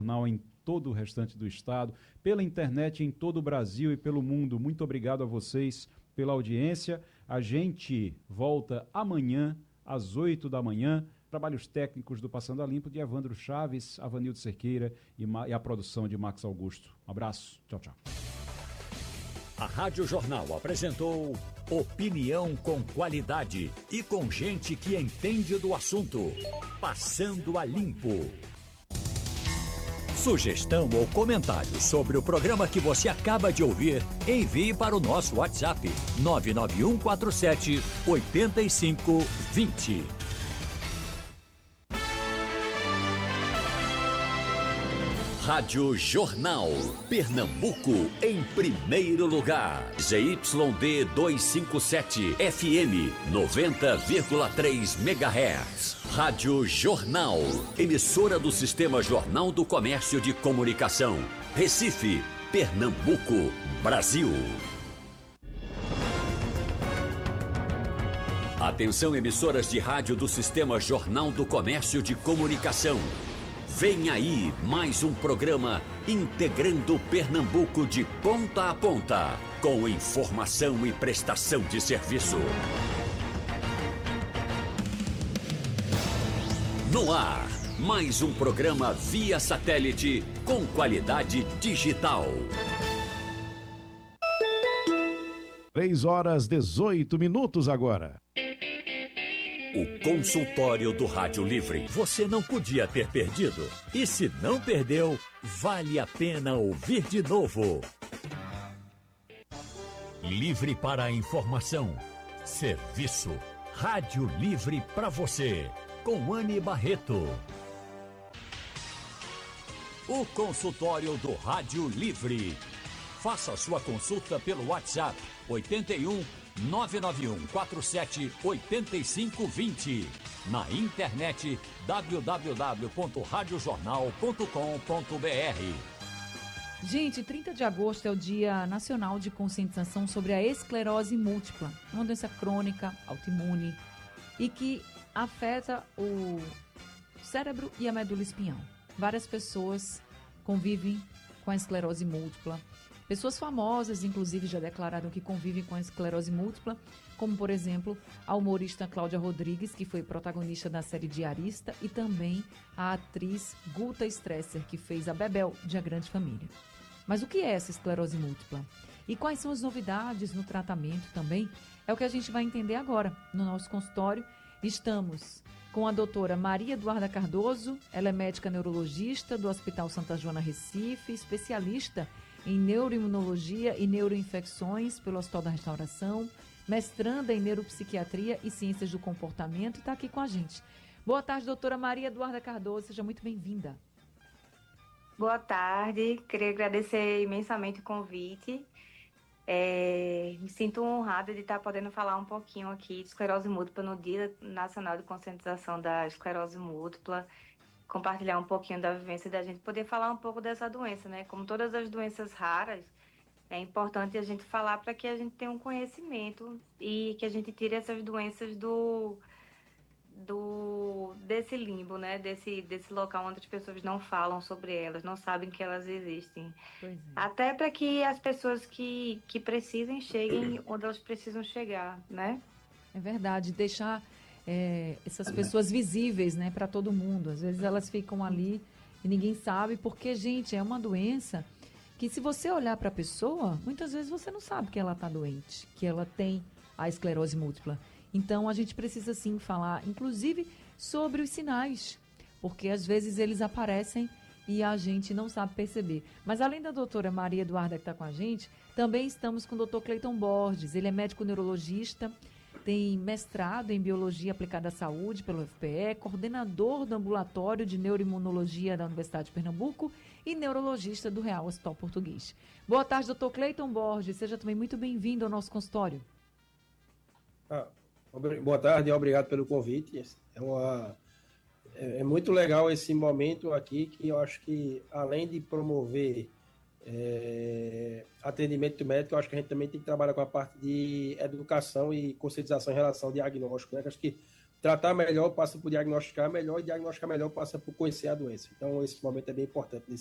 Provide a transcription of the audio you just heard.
Jornal em todo o restante do estado, pela internet em todo o Brasil e pelo mundo. Muito obrigado a vocês pela audiência. A gente volta amanhã às 8 da manhã. Trabalhos técnicos do Passando a Limpo de Evandro Chaves, Avanildo Cerqueira e a produção de Max Augusto. Um abraço. Tchau, tchau. A Rádio Jornal apresentou opinião com qualidade e com gente que entende do assunto. Passando a Limpo. Sugestão ou comentário sobre o programa que você acaba de ouvir, envie para o nosso WhatsApp 99147-8520. Rádio Jornal, Pernambuco em primeiro lugar. ZYD 257, FM 90,3 MHz. Rádio Jornal, emissora do Sistema Jornal do Comércio de Comunicação. Recife, Pernambuco, Brasil. Atenção, emissoras de rádio do Sistema Jornal do Comércio de Comunicação. Vem aí mais um programa integrando Pernambuco de ponta a ponta, com informação e prestação de serviço. No ar, mais um programa via satélite com qualidade digital. 3h18 agora. O consultório do Rádio Livre. Você não podia ter perdido. E se não perdeu, vale a pena ouvir de novo. Livre para a informação. Serviço. Rádio Livre para você. Com Anne Barreto. O consultório do Rádio Livre. Faça sua consulta pelo WhatsApp 81 991478520. Na internet www.radiojornal.com.br. Gente, 30 de agosto é o Dia Nacional de Conscientização sobre a Esclerose Múltipla, uma doença crônica, autoimune e que afeta o cérebro e a medula espinhal. Várias pessoas convivem com a esclerose múltipla. Pessoas famosas, inclusive, já declararam que convivem com a esclerose múltipla, como, por exemplo, a humorista Cláudia Rodrigues, que foi protagonista da série Diarista, e também a atriz Guta Stresser, que fez a Bebel, de A Grande Família. Mas o que é essa esclerose múltipla? E quais são as novidades no tratamento também? É o que a gente vai entender agora no nosso consultório. Estamos com a doutora Maria Eduarda Cardoso, ela é médica neurologista do Hospital Santa Joana Recife, especialista em neuroimunologia e neuroinfecções pelo Hospital da Restauração, mestranda em neuropsiquiatria e ciências do comportamento, e está aqui com a gente. Boa tarde, doutora Maria Eduarda Cardoso, seja muito bem-vinda. Boa tarde, queria agradecer imensamente o convite. Me sinto honrada de estar podendo falar um pouquinho aqui de esclerose múltipla no Dia Nacional de Conscientização da Esclerose Múltipla, compartilhar um pouquinho da vivência da gente, poder falar um pouco dessa doença, né? Como todas as doenças raras, é importante a gente falar para que a gente tenha um conhecimento e que a gente tire essas doenças desse limbo, né? Desse local onde as pessoas não falam sobre elas, não sabem que elas existem. Pois é. Até para que as pessoas que precisem cheguem onde elas precisam chegar, né? É verdade, deixar essas pessoas visíveis, né, para todo mundo. Às vezes elas ficam ali e ninguém sabe, porque, gente, é uma doença que, se você olhar para a pessoa, muitas vezes você não sabe que ela está doente, que ela tem a esclerose múltipla. Então, a gente precisa, sim, falar, inclusive, sobre os sinais, porque, às vezes, eles aparecem e a gente não sabe perceber. Mas, além da doutora Maria Eduarda, que está com a gente, também estamos com o doutor Cleiton Borges. Ele é médico neurologista, tem mestrado em Biologia Aplicada à Saúde pelo UFPE, coordenador do Ambulatório de Neuroimunologia da Universidade de Pernambuco e neurologista do Real Hospital Português. Boa tarde, doutor Cleiton Borges. Seja também muito bem-vindo ao nosso consultório. Boa tarde e obrigado pelo convite. É muito legal esse momento aqui, que eu acho que, além de promover atendimento médico, eu acho que a gente também tem que trabalhar com a parte de educação e conscientização em relação ao diagnóstico, né? Eu acho que tratar melhor passa por diagnosticar melhor, e diagnosticar melhor passa por conhecer a doença. Então, esse momento é bem importante.